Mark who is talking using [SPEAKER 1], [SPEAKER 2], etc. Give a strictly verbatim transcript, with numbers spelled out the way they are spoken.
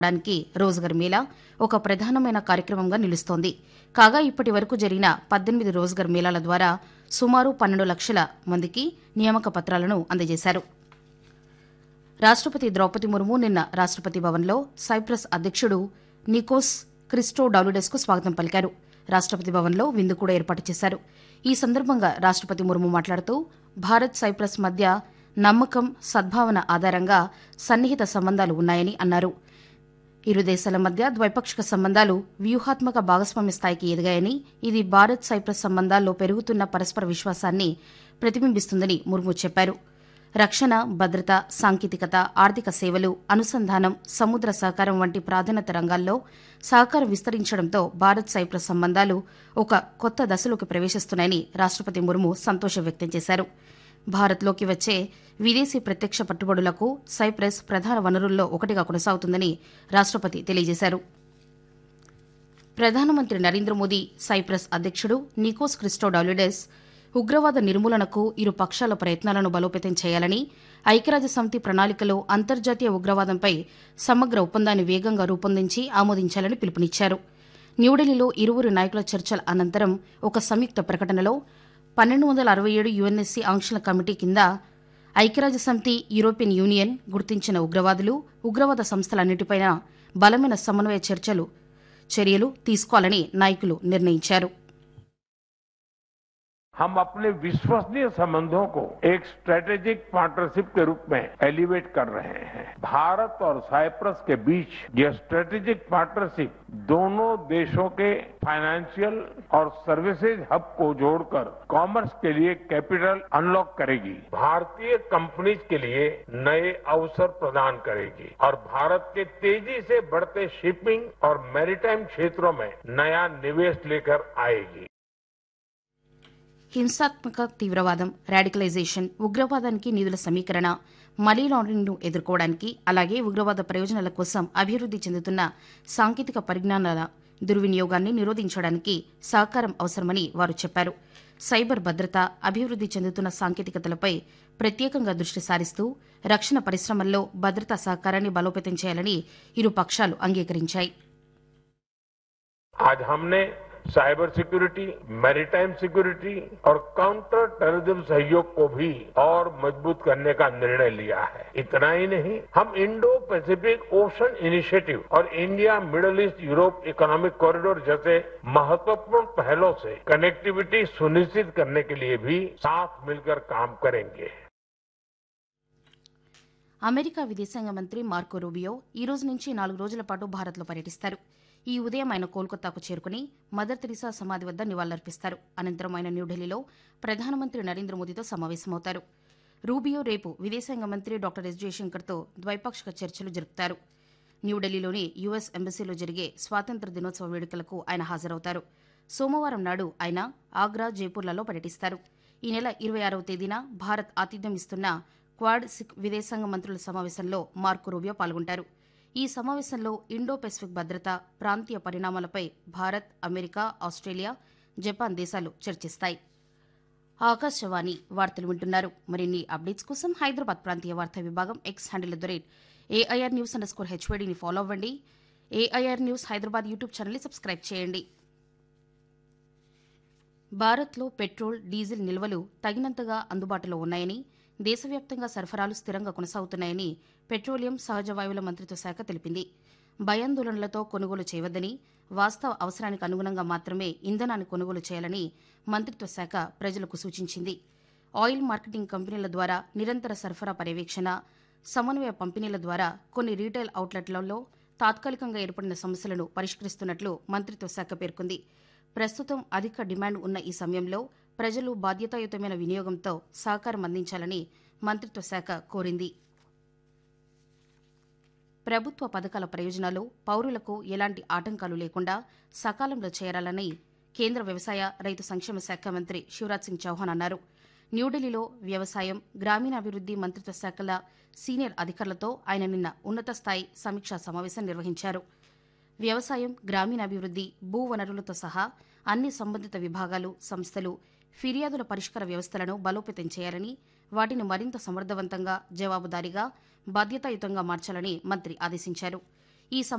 [SPEAKER 1] డానికి రోజ్గర్ మేళా ఒక ప్రధానమైన కార్యక్రమంగా నిలుస్తోంది. కాగా ఇప్పటి వరకు జరిగిన పద్దెనిమిది రోజ్గర్ మేళాల ద్వారా సుమారు పన్నెండు లక్షల మందికి నియామక పత్రాలను అందజేశారు. రాష్టపతి ద్రౌపది ముర్ము నిన్న రాష్టపతి భవన్లో సైప్రస్ అధ్యక్షుడు నికోస్ క్రిస్టోడౌలిడెస్కు స్వాగతం పలికారు. రాష్టపతి భవన్లో విందు కూడా ఏర్పాటు చేశారు. ఈ సందర్భంగా రాష్టపతి ముర్ము మాట్లాడుతూ భారత్ సైప్రస్ మధ్య నమ్మకం, సద్భావన ఆధారంగా సన్నిహిత సంబంధాలు ఉన్నాయని అన్నారు. ఇరు దేశాల మధ్య ద్వైపాక్షిక సంబంధాలు వ్యూహాత్మక భాగస్వామ్య స్థాయికి ఎదిగాయని, ఇది భారత్ సైప్రస్ సంబంధాల్లో పెరుగుతున్న పరస్పర విశ్వాసాన్ని ప్రతిబింబిస్తుందని ముర్ము చెప్పారు. రక్షణ, భద్రత, సాంకేతికత, ఆర్థిక సేవలు, అనుసంధానం, సముద్ర సహకారం వంటి ప్రాధాన్యత రంగాల్లో సహకారం విస్తరించడంతో భారత్ సైప్రస్ సంబంధాలు ఒక కొత్త దశలోకి ప్రవేశిస్తున్నాయని రాష్టపతి ముర్ము సంతోషం వ్యక్తం చేశారు. భారత్లోకి వచ్చే విదేశీ ప్రత్యక్ష పెట్టుబడులకు సైప్రస్ ప్రధాన వనరుల్లో ఒకటిగా కొనసాగుతుందని రాష్టపతి తెలియజేశారు. ప్రధానమంత్రి నరేంద్ర మోదీ సైప్రస్ అధ్యక్షుడు నికోస్ క్రిస్టోడౌలిడెస్ ఉగ్రవాద నిర్మూలనకు ఇరు పక్షాల ప్రయత్నాలను బలోపేతం చేయాలని, ఐక్యరాజ్యసమితి ప్రణాళికలో అంతర్జాతీయ ఉగ్రవాదంపై సమగ్ర ఒప్పందాన్ని వేగంగా రూపొందించి ఆమోదించాలని పిలుపునిచ్చారు. న్యూఢిల్లీలో ఇరువురు నాయకుల చర్చల అనంతరం ఒక సంయుక్త ప్రకటనలో పన్నెండు వందల అరవై ఏడు యుఎన్ఎస్సీ ఆంక్షల కమిటీ కింద ఐక్యరాజ్యసమితి, యూరోపియన్ యూనియన్ గుర్తించిన ఉగ్రవాదులు, ఉగ్రవాద సంస్థలన్నిటిపైన బలమైన సమన్వయ చర్చలు చర్యలు తీసుకోవాలని నాయకులు నిర్ణయించారు.
[SPEAKER 2] हम अपने विश्वसनीय संबंधों को एक स्ट्रेटेजिक पार्टनरशिप के रूप में एलिवेट कर रहे हैं. भारत और साइप्रस के बीच यह स्ट्रेटेजिक पार्टनरशिप दोनों देशों के फाइनेंशियल और सर्विसेज हब को जोड़कर कॉमर्स के लिए कैपिटल अनलॉक करेगी, भारतीय कंपनीज के लिए नए अवसर प्रदान करेगी और भारत के तेजी से बढ़ते शिपिंग और मैरीटाइम क्षेत्रों में नया निवेश लेकर आएगी.
[SPEAKER 1] హింసాత్మక తీవ్రవాదం, రాడికలైజేషన్, ఉగ్రవాదానికి నిధుల సమీకరణ, మనీ లాండరింగ్ను ఎదుర్కోవడానికి, అలాగే ఉగ్రవాద ప్రయోజనాల కోసం అభివృద్ది చెందుతున్న సాంకేతిక పరిజ్ఞానాల దుర్వినియోగాన్ని నిరోధించడానికి సహకారం అవసరమని వారు చెప్పారు. సైబర్ భద్రత, అభివృద్ది చెందుతున్న సాంకేతికతలపై ప్రత్యేకంగా దృష్టి సారిస్తూ రక్షణ పరిశ్రమల్లో భద్రతా సహకారాన్ని బలోపేతం చేయాలని ఇరు పక్షాలు అంగీకరించాయి.
[SPEAKER 2] साइबर सिक्योरिटी, मैरीटाइम सिक्योरिटी और काउंटर टेररिज्म सहयोग को भी और मजबूत करने का निर्णय लिया है. इतना ही नहीं, हम इंडो पैसिफिक ओशन इनिशिएटिव और India middle east Europe economic corridor जैसे महत्वपूर्ण पहलों से कनेक्टिविटी सुनिश्चित करने के लिए भी साथ मिलकर काम करेंगे.
[SPEAKER 1] అమెరికా విదేశాంగ మంత్రి మార్కో రూబియో ఈ రోజు నుంచి నాలుగు రోజుల పాటు భారత్లో పర్యటిస్తారు. ఈ ఉదయం ఆయన కోల్కతాకు చేరుకుని మదర్ తెరిసా సమాధి వద్ద నివాళులర్పిస్తారు. అనంతరం ఆయన న్యూఢిల్లీలో ప్రధానమంత్రి నరేంద్ర మోదీతో సమావేశమవుతారు. రూబియో రేపు విదేశాంగ మంత్రి డాక్టర్ ఎస్ జయశంకర్తో ద్వైపాక్షిక చర్చలు జరుపుతారు. న్యూఢిల్లీలోని యుఎస్ ఎంబసీలో జరిగే స్వాతంత్ర దినోత్సవ వేడుకలకు ఆయన హాజరవుతారు. సోమవారం నాడు ఆయన ఆగ్రా, జైపూర్లలో పర్యటిస్తారు. ఈ నెల ఇరవై ఆరవ తేదీన భారత్ ఆతిథ్యం ఇస్తున్న క్వాడ్ సిక్ విదేశాంగ మంత్రుల సమావేశంలో మార్కో రూబియో పాల్గొంటారు. ఈ సమావేశంలో ఇండో పెసిఫిక్ భద్రత, ప్రాంతీయ పరిణామాలపై భారత్, అమెరికా, ఆస్ట్రేలియా, జపాన్ దేశాలు చర్చిస్తాయి. ఆకాశవాణి వార్తలు వింటున్నారు. మరిన్ని అప్డేట్స్ కోసం హైదరాబాద్ ప్రాంతీయ వార్తా విభాగం X handle at the rate AIR news under score హెచ్వైడీని follow అవ్వండి. ఏఐఆర్ న్యూస్ హైదరాబాద్ యూట్యూబ్ ఛానల్ని సబ్స్క్రైబ్ చేయండి. భారత్లో పెట్రోల్, డీజిల్ నిల్వలు తగినంతగా అందుబాటులో ఉన్నాయని, దేశవ్యాప్తంగా సరఫరాలు స్థిరంగా కొనసాగుతున్నాయని పెట్రోలియం, సహజ వాయువుల మంత్రిత్వ శాఖ తెలిపింది. భయాందోళనలతో కొనుగోలు చేయవద్దని, వాస్తవ అవసరానికి అనుగుణంగా మాత్రమే ఇంధనాన్ని కొనుగోలు చేయాలని మంత్రిత్వ శాఖ ప్రజలకు సూచించింది. ఆయిల్ మార్కెటింగ్ కంపెనీల ద్వారా నిరంతర సరఫరా పర్యవేక్షణ, సమన్వయ పంపిణీల ద్వారా కొన్ని రీటైల్ అవుట్లెట్లలో తాత్కాలికంగా ఏర్పడిన సమస్యలను పరిష్కరిస్తున్నట్లు మంత్రిత్వ శాఖ పేర్కొంది. ప్రస్తుతం అధిక డిమాండ్ ఉన్న ఈ సమయంలో ప్రజలు బాధ్యతాయుతమైన వినియోగంతో సహకారం అందించాలని మంత్రిత్వ శాఖ కోరింది. ప్రభుత్వ పథకాల ప్రయోజనాలు పౌరులకు ఎలాంటి ఆటంకాలు లేకుండా సకాలంలో చేరాలని కేంద్ర వ్యవసాయ, రైతు సంక్షేమ శాఖ మంత్రి శివరాజ్ సింగ్ చౌహాన్ అన్నారు. న్యూఢిల్లీలో వ్యవసాయం, గ్రామీణాభివృద్ది మంత్రిత్వ శాఖల సీనియర్ అధికారులతో ఆయన నిన్న ఉన్నత స్థాయి సమీక్షా సమావేశం నిర్వహించారు. వ్యవసాయం, గ్రామీణాభివృద్ది, భూ వనరులతో సహా అన్ని సంబంధిత విభాగాలు, సంస్థలు ఫిర్యాదుల పరిష్కార వ్యవస్థలను బలోపేతం చేయాలని, వాటిని మరింత సమర్థవంతంగా, జవాబుదారీగా, బాధ్యతాయుతంగా మార్చాలని మంత్రి ఆదేశించారు. ఈ